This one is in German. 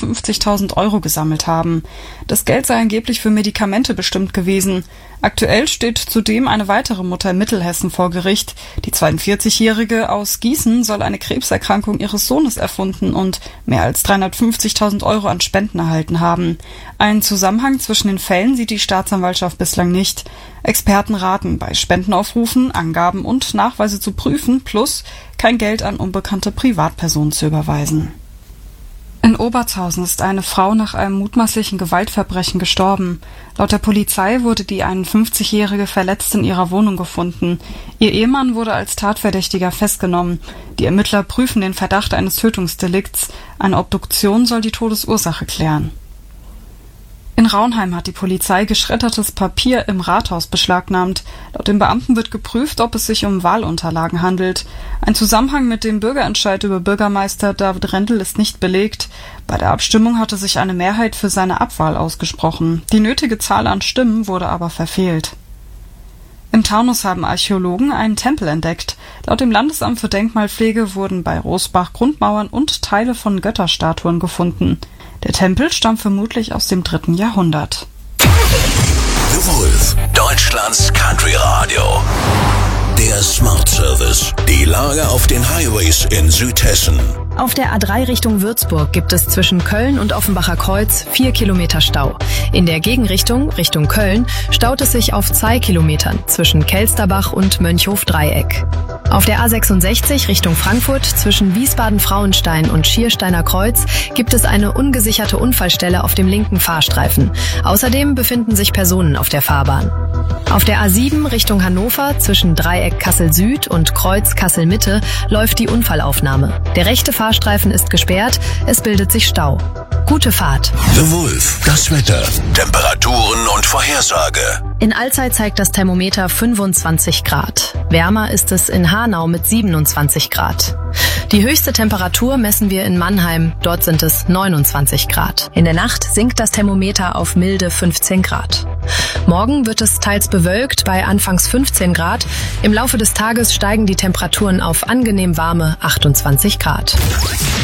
350.000 € gesammelt haben. Das Geld sei angeblich für Medikamente bestimmt gewesen. Aktuell steht zudem eine weitere Mutter in Mittelhessen vor Gericht. Die 42-Jährige aus Gießen soll eine Krebserkrankung ihres Sohnes erfunden und mehr als 350.000 € an Spenden erhalten haben. Einen Zusammenhang zwischen den Fällen sieht die Staatsanwaltschaft bislang nicht. Experten raten, bei Spendenaufrufen Angaben und Nachweise zu prüfen, plus kein Geld an unbekannte Privatpersonen zu überweisen. In Obertshausen ist eine Frau nach einem mutmaßlichen Gewaltverbrechen gestorben. Laut der Polizei wurde die 51-Jährige verletzt in ihrer Wohnung gefunden. Ihr Ehemann wurde als Tatverdächtiger festgenommen. Die Ermittler prüfen den Verdacht eines Tötungsdelikts. Eine Obduktion soll die Todesursache klären. In Raunheim hat die Polizei geschreddertes Papier im Rathaus beschlagnahmt. Laut den Beamten wird geprüft, ob es sich um Wahlunterlagen handelt. Ein Zusammenhang mit dem Bürgerentscheid über Bürgermeister David Rendel ist nicht belegt. Bei der Abstimmung hatte sich eine Mehrheit für seine Abwahl ausgesprochen. Die nötige Zahl an Stimmen wurde aber verfehlt. Im Taunus haben Archäologen einen Tempel entdeckt. Laut dem Landesamt für Denkmalpflege wurden bei Rosbach Grundmauern und Teile von Götterstatuen gefunden. Der Tempel stammt vermutlich aus dem 3. Jahrhundert. The Wolf, Deutschlands Country Radio. Der Smart Service. Die Lage auf den Highways in Südhessen. Auf der A3 Richtung Würzburg gibt es zwischen Köln und Offenbacher Kreuz 4 Kilometer Stau. In der Gegenrichtung, Richtung Köln, staut es sich auf 2 Kilometern zwischen Kelsterbach und Mönchhof-Dreieck. Auf der A66 Richtung Frankfurt zwischen Wiesbaden-Frauenstein und Schiersteiner Kreuz gibt es eine ungesicherte Unfallstelle auf dem linken Fahrstreifen. Außerdem befinden sich Personen auf der Fahrbahn. Auf der A7 Richtung Hannover zwischen Dreieck Kassel-Süd und Kreuz Kassel-Mitte läuft die Unfallaufnahme. Der rechte Fahrstreifen ist gesperrt, es bildet sich Stau. Gute Fahrt. The Wolf, das Wetter, Temperaturen und Vorhersage. In Allzeit zeigt das Thermometer 25 Grad. Wärmer ist es in Hanau mit 27 Grad. Die höchste Temperatur messen wir in Mannheim, dort sind es 29 Grad. In der Nacht sinkt das Thermometer auf milde 15 Grad. Morgen wird es teils bewölkt bei anfangs 15 Grad. Im Laufe des Tages steigen die Temperaturen auf angenehm warme 28 Grad.